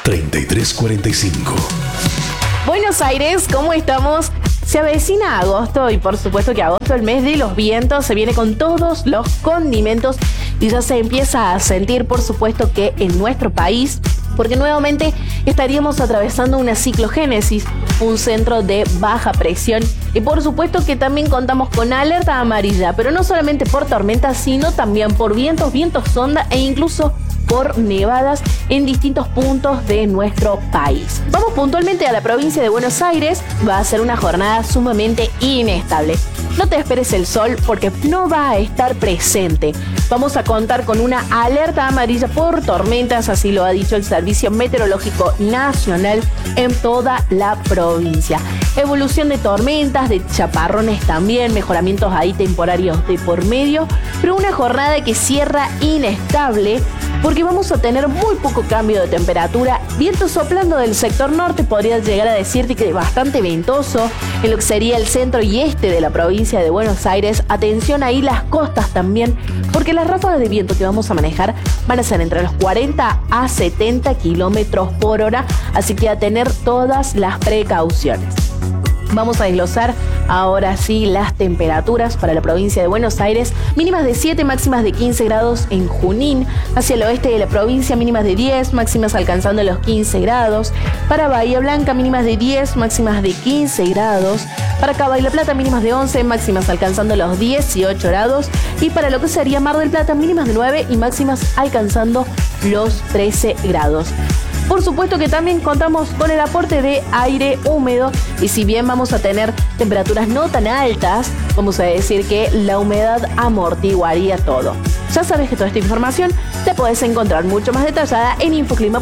3345. Buenos Aires, ¿cómo estamos? Se avecina agosto y por supuesto que agosto, el mes de los vientos, se viene con todos los condimentos y ya se empieza a sentir, por supuesto, que en nuestro país, porque nuevamente estaríamos atravesando una ciclogénesis, un centro de baja presión y por supuesto que también contamos con alerta amarilla, pero no solamente por tormentas, sino también por vientos sonda e incluso por nevadas en distintos puntos de nuestro país. Vamos puntualmente a la provincia de Buenos Aires. Va a ser una jornada sumamente inestable. No te esperes el sol porque no va a estar presente. Vamos a contar con una alerta amarilla por tormentas, así lo ha dicho el Servicio Meteorológico Nacional en toda la provincia. Evolución de tormentas, de chaparrones también, mejoramientos ahí temporarios de por medio, pero una jornada que cierra inestable porque vamos a tener muy poco cambio de temperatura, viento soplando del sector norte, podría llegar a decirte que bastante ventoso en lo que sería el centro y este de la provincia de Buenos Aires. Atención ahí las costas también, porque las ráfagas de viento que vamos a manejar van a ser entre los 40 a 70 kilómetros por hora, así que a tener todas las precauciones. Vamos a desglosar ahora sí las temperaturas para la provincia de Buenos Aires. Mínimas de 7, máximas de 15 grados en Junín. Hacia el oeste de la provincia, mínimas de 10, máximas alcanzando los 15 grados. Para Bahía Blanca, mínimas de 10, máximas de 15 grados. Para Cabo de la Plata, mínimas de 11, máximas alcanzando los 18 grados. Y para lo que sería Mar del Plata, mínimas de 9 y máximas alcanzando los 13 grados. Por supuesto que también contamos con el aporte de aire húmedo y si bien vamos a tener temperaturas no tan altas, vamos a decir que la humedad amortiguaría todo. Ya sabes que toda esta información la podés encontrar mucho más detallada en infoclima.com.ar.